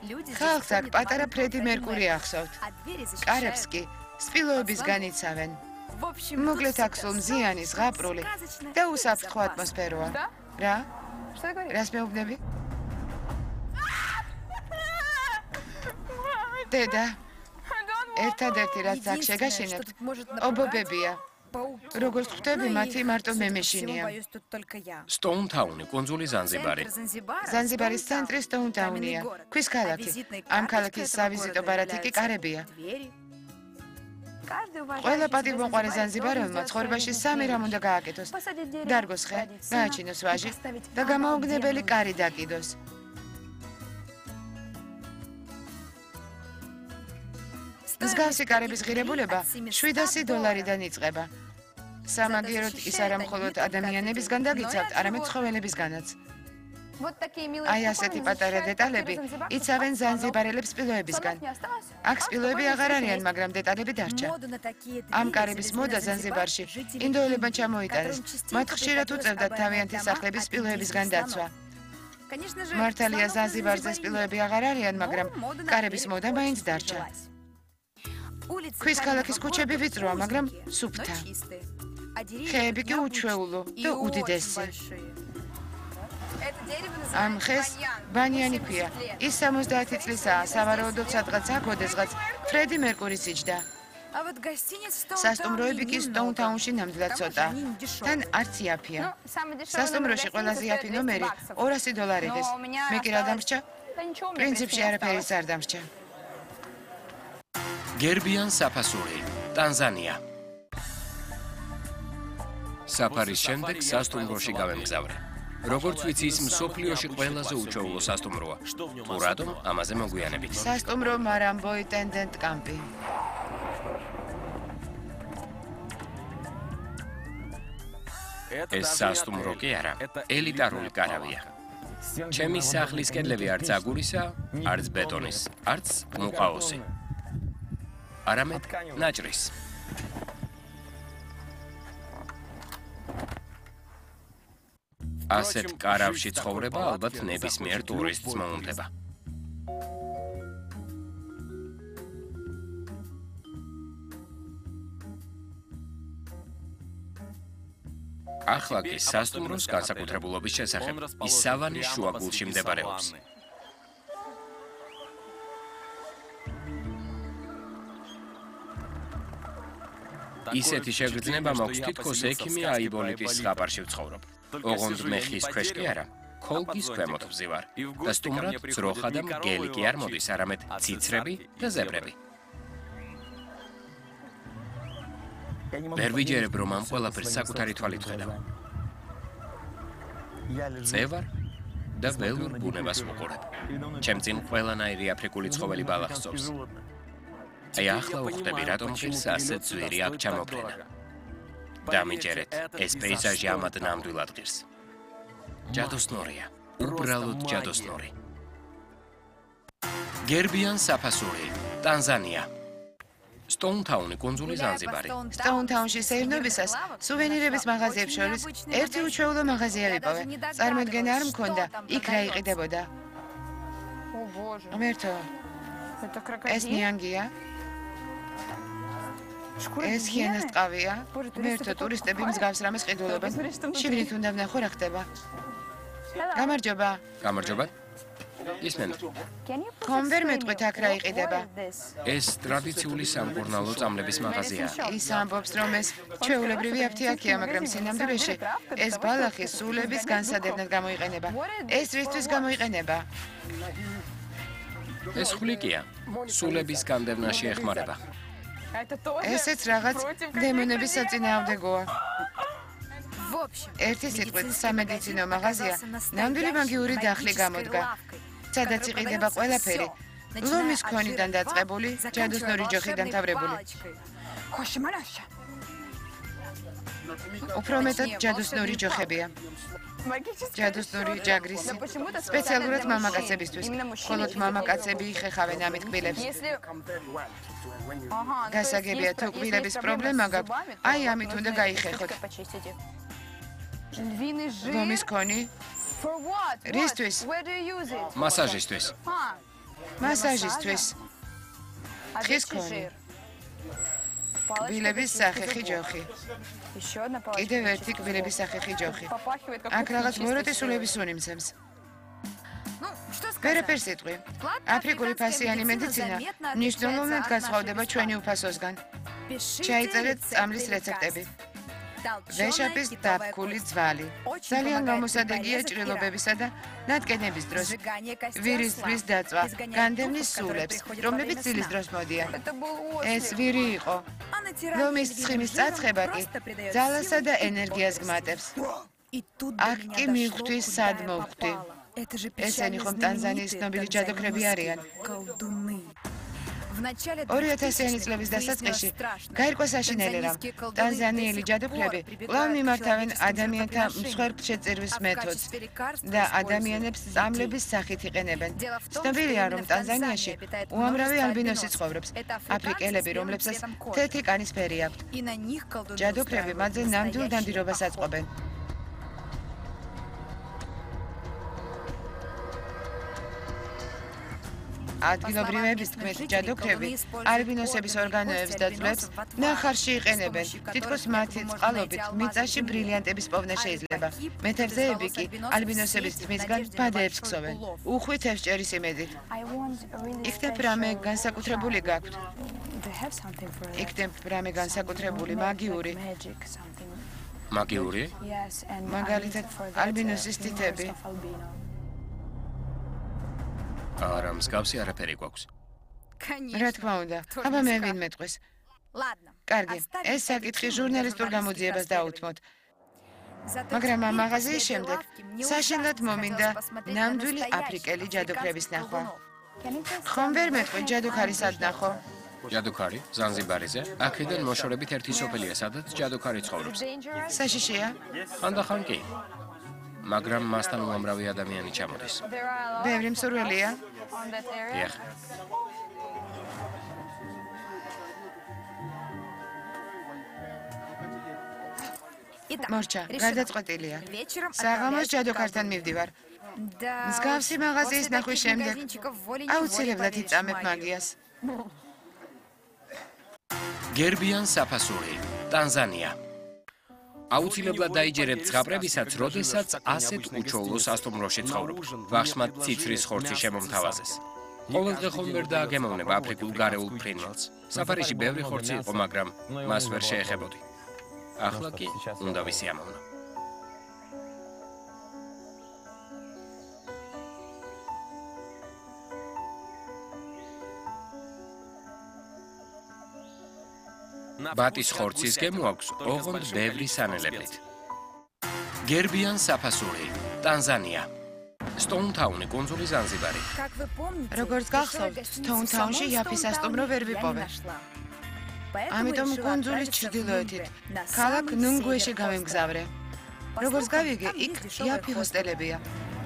ხალხს აქ პატარა ფრედი მერკური ახსოვთ. კარებს კი სპილოების განიცავენ. მოკლედ აქ სულ მზიანი, ზღაპრული და უსაფრთხო ატმოსფეროა. რა? რას მეუბნები? დედა, ერთადერთი რაც აქ შეგაშინებთ, ობობებია. როგორც ხვდები, მათი მარტო მე მეშინია. სტოუნთაუნი, კუნძული ზანზიბარი. ზანზიბარის ცენტრი სტოუნთაუნია, ქვის ქალაქი. ამ ქალაქის სავიზიტო ბარათი კი კარებია. ყველა პატივმოყვარე ზანზიბარელმა ცხოვრებაში სამი რამ უნდა გააკეთოს. დარგოს ხე, გააჩინოს ვაჟი და გამაოგნებელი კარი დაკიდოს. მსგავსი კარების ღირებულება $700-დან იწყება. სამაგიეროდ ის არა მხოლოდ ადამიანებისგან დაგიცავთ, არამედ ცხოველებისგანაც. აი ასეთი პატარა დეტალები იცავენ ზანზიბარელებს სპილოებისგან. აქ სპილოები აღარ არიან, მაგრამ დეტალები დარჩა. ამ კარების მოდა ზანზიბარში ინდოელებმა ჩამოიტანეს. მათ ხშირად უწევდათ თავიანთი სახლების სპილოებისგან დაცვა. მართალია ზანზიბარზე სპილოები აღარ არიან, მაგრამ კარების მოდა მაინც დარჩა. ქვის ქალაქის ქუჩები ვიწროა, მაგრამ სუფთა. ხეები კი უჩვეულო და უდიდესი. ამ ხეს ბანიანი ქვია. ის 70 წლისაა, სავარაუდოდ სადღაც აქ ოდესღაც ფრედი მერკურის იჯდა. სასტუმროები კი სტოუნთაუნში ნამდვილად ცოტა. თან არც იაფია. სასტუმროში ყველაზე იაფი ნომერი $200 იღეს. მე კი რა დამრჩა? პრინციპში არაფერი არ დამრჩა. გერბიან საფასური, ტანზანია. საფარის შემდეგ სასტუმროში გავემგზავრე. როგორც ვიცი, ის მსოფლიოში ყველაზე უჩვეულო სასტუმროა. თუ რატომ, ამაზე მოგვიანებით. სასტუმრო მარამბოი ტენდენტ კამპი. ეს სასტუმრო კი არა, ელიტარული კარავია. ჩემი სახლის კედლები არც აგურისა, არც ბეტონის, არც მუყაოსი. არამედ ნაჭრის. ასეთ კარავში ცხოვრება ალბათ ნებისმიერ ტურისტს მოუნდება. ახლა კი სასტუმროს განსაკუთრებულობის შესახებ ის სავანის შუაგულში მდებარეობს. ისეთი შეგრძნება მაქვს, თითქოს ექიმი აიბოლიტის ზღაპარში ვცხოვრობ. ოღონდ მეხის ქვეშ კი არა, ქოლგის ქვემოთ ვზივარ და სტუმრად ძროხა და მგელი კი არ მოდის, არამედ ციცრები და ზებრები. ვერ ვიჯერებ, რომ ამ ყველაფერს საკუთარი თვალით ვხედავ. წევარ და ველურ ბუნებას ვუყურებ. ჩემ წინ ყველანაირი აფრიკული ცხოველი ბალახს წობს. აი ახლა ვხვდები, რატომ ღირს ასეთ ძვირი აქ ჩამოფრენა. დამიჯერეთ, ეს პეიზაჟი ამად ნამდვილად ღირს. ჯადოსნორია, უბრალოდ ჯადოსნორი. გერბიან საფასური, ტანზანია. სტოუნთაუნი, კუნძული ზანზიბარი. სტოუნთაუნში სეირნობისას სუვენირების მაღაზიებს შორის ერთი უჩვეულო მაღაზია ვიპოვე. წარმოდგენა არ მქონდა, იქ რა იყიდებოდა. ღმერთო, ეს ნიანგია? ეს ჰიენას ტყავია? ღმერთო, ტურისტები მსგავს რამეს ყიდულობენ. შიგნით უნდა ვნახო რა ხდება. გამარჯობა. გამარჯობა. ისმენთ. ხომ ვერ მეტყვით აქ რა იყიდება? ეს ტრადიციული სამკურნალო წამლების მაღაზიაა. ის ამბობს, რომ ეს ჩვეულებრივი აფთიაქია, მაგრამ სინამდვილეში ეს ბალახი სულების განსადევნად გამოიყენება. ეს რისთვის გამოიყენება? ეს ხვლიკია, სულების განდევნაში ეხმარება. ესეც რაღაც დემონების საწინააღმდეგოა. ერთი სიტყვით სამედიცინო მაღაზია ნამდვილი მაგიური დახლი გამოდგა. სადაც იყიდება ყველაფერი, ლომის ქონიდან დაწყებული, ჯადოსნური ჯოხი დამთავრებული. უფრო მეტად ჯადოსნური ჯოხებია. ჯადოსნური ჯაგრისი, სპეციალურად მამაკაცებისთვის, მხოლოდ მამაკაცები იხეხავენ ამით კბილებს. გასაგებია, თუ კბილების პრობლემა გაქვთ, აი ამით უნდა გაიხეხოთ. ლომის ქონი? რისთვის? მასაჟისთვის. მასაჟისთვის. თხის ქონი. კბილების სახეხი ჯოხი. კიდევ ერთი კბილების სახეხი ჯოხი. აქ რაღაც მოროტი სულების სუნი მცემს. ვერაფერს იტყვი. აფრიკული ფასიანი მედიცინა მნიშვნელოვნად განსხვავდება ჩვენი უფასოსგან. ჩაიწერეთ წამლის რეცეპტები. ვეშაპის დაფქული ძვალი. ძალიან გამოსადეგია ჭრილობებისა და ნატკენების დროს. ვირის ძვლის დაწვა, განდევნის სულებს, რომლებიც ძილის დროს მოდიან. ეს ვირი იყო. ლომის ცხიმის წაცხება კი ძალასა და ენერგიას გმატებს. აქ კი მიხვთვის სად მოვხვდი. ესენი ხომ ტანზანიის ცნობილი ჯადოქრები არიან. 2000-იანი წლების დასაწყისში გაირკვა საშინელი რამ. ტანზანიელი ჯადოქრები კვლავ მიმართავენ ადამიანთა მსხვერპლშეწირვის მეთოდს და ადამიანებს წამლების სახით იყენებენ. ცნობილია, რომ ტანზანიაში უამრავი ალბინოსი ცხოვრობს. აფრიკელები, რომლებსაც თეთრი კანის ფერი აქვთ. ჯადოქრები მათზე ნამდვილ დამდირობას აწყობენ. ადგილობრივების თქმით, ჯადოქრები ალბინოსების ორგანოებს და ძვლებს ნახარში იყენებენ. თითქოს მათი წყალობით მიწაში ბრილიანტების პოვნა შეიძლება. მეთევზეები კი ალბინოსების თმისგან ბადეებს ქსოვენ. უხვით ევსჭერის იმედით. იქნებ რამე განსაკუთრებული გაქვთ. იქნებ რამე განსაკუთრებული მაგიური. მაგიური? მაგალითად, ალბინოსის თითები. არა, მსგავსი არაფერი გვაქვს. რა თქმა უნდა, აბა მე ვინმე ტყვის. კარგი, ეს საკითხი ჟურნალისტურ გამოძიებას დაუთმოთ. მაგრამ ამ მაღაზიის შემდეგ საშინლად მომინდა ნამდვილი აფრიკელი ჯადოქრების ნახვა. ხომ ვერ მეტყვი ჯადოქარი სად ნახო? ჯადოქარი ზანზიბარიზე, აქედან მოშორებით ერთი სოფელია, სადაც ჯადოქარი ცხოვრობს. საშიშია? ხანდახან კი. მაგრამ მასთან უამრავი ადამიანი ჩამოდის. ბევრი მსურველია? დიახ. მორჩა, გადაწყვეტილია. საღამოს ჯადოქართან მივდივარ. მსგავსი მაღაზიის ნახვის შემდეგ აუცილებლად იწამებ მაგიას. გერბიან საფასური, ტანზანია. აუცილებლად დაიჯერებთ ზღაპრებისაც, როდესაც ასეთ უჩვეულო სასტუმროში ცხოვრობ. ვახშმად ციცრის ხორცი შემომთავაზეს. ყოველდღე ხომ ვერ დააგემოვნება აფრიკულ გარეულ ფრინველს. საფარიში ბევრი ხორცი იყო, მაგრამ მას ვერ შეეხებოდი. ახლა კი უნდა ვისიამოვნო. ბატის ხორცის გემო აქვს ოღონდ ბევრი სანელებლით. გერბიან საფასური, ტანზანია. სტოუნთაუნი, კუნძული ზანზიბარი. როგორც გახსოვთ, სტოუნთაუნში იაფის სასტუმრო ვერ ვიპოვე. ამიტომ კუნძულის ჩრდილოეთით, ქალაქ ნუნგუეში გავემგზავრე. როგორც გავიგე, იქ იაფი ჰოსტელებია.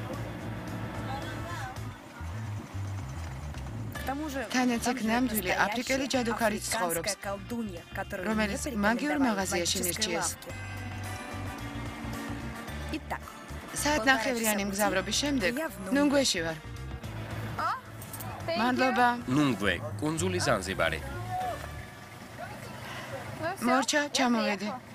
თანაც იქ ნამდვილი აფრიკელი ჯადოქარიც ცხოვრობს, რომელიც მაგიურ მაღაზიაში მირჩიეს. საათნახევრიანი მგზავრობის შემდეგ ნუნგუეში ვარ. მადლობა. ნუნგვე, კუნძული ზანზიბარი. მორჩა, ჩამოვედი.